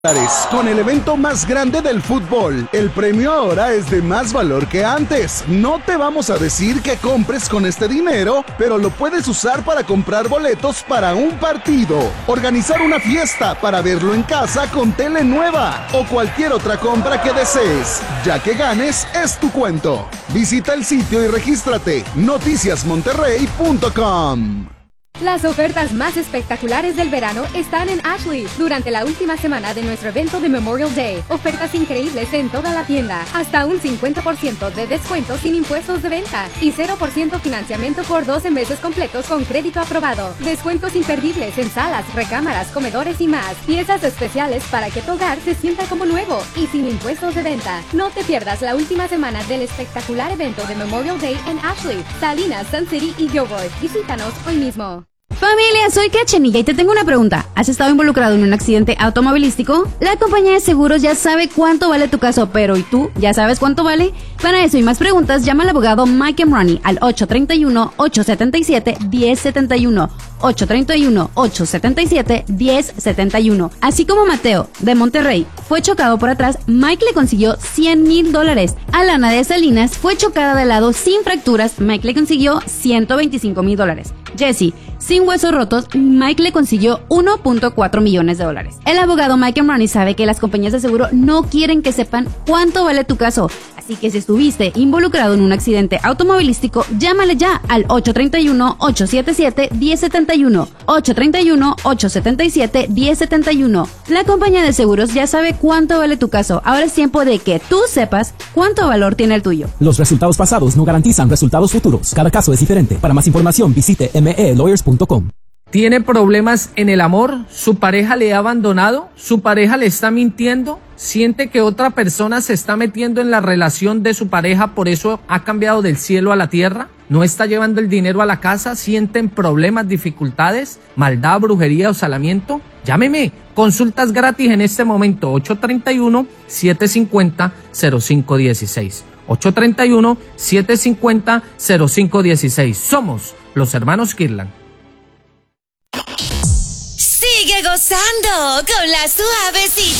Con el evento más grande del fútbol, el premio ahora es de más valor que antes. No te vamos a decir que compres con este dinero, pero lo puedes usar para comprar boletos para un partido, organizar una fiesta para verlo en casa con tele nueva o cualquier otra compra que desees. Ya que ganes, es tu cuento. Visita el sitio y regístrate. noticiasmonterrey.com. Las ofertas más espectaculares del verano están en Ashley durante la última semana de nuestro evento de Memorial Day. Ofertas increíbles en toda la tienda, hasta un 50% de descuento sin impuestos de venta y 0% financiamiento por 12 meses completos con crédito aprobado. Descuentos imperdibles en salas, recámaras, comedores y más. Piezas especiales para que tu hogar se sienta como nuevo y sin impuestos de venta. No te pierdas la última semana del espectacular evento de Memorial Day en Ashley, Salinas, Sun City y Gilroy. Visítanos hoy mismo. Familia, soy Cachanilla y te tengo una pregunta. ¿Has estado involucrado en un accidente automovilístico? La compañía de seguros ya sabe cuánto vale tu caso, pero ¿y tú? ¿Ya sabes cuánto vale? Para eso y más preguntas, llama al abogado Mike Emrani al 831-877-1071. 831-877-1071. Así como Mateo, de Monterrey, fue chocado por atrás, Mike le consiguió $100,000. Alana de Salinas fue chocada de lado sin fracturas, Mike le consiguió $125,000. Jessie, sin huesos rotos, Mike le consiguió $1.4 millones. El abogado Mike Emrani sabe que las compañías de seguro no quieren que sepan cuánto vale tu caso, así que si estuviste involucrado en un accidente automovilístico, llámale ya al 831-877-1071. 831-877-1071. La compañía de seguros ya sabe cuánto vale tu caso. Ahora es tiempo de que tú sepas cuánto valor tiene el tuyo. Los resultados pasados no garantizan resultados futuros. Cada caso es diferente. Para más información, visite melawyers.com. ¿Tiene problemas en el amor? ¿Su pareja le ha abandonado? ¿Su pareja le está mintiendo? ¿Siente que otra persona se está metiendo en la relación de su pareja, por eso ha cambiado del cielo a la tierra? ¿No está llevando el dinero a la casa? ¿Sienten problemas, dificultades, maldad, brujería o salamiento? Llámeme. Consultas gratis en este momento. 831-750-0516. 831-750-0516. Somos los hermanos Kirlan. Sigue gozando con la suavecita.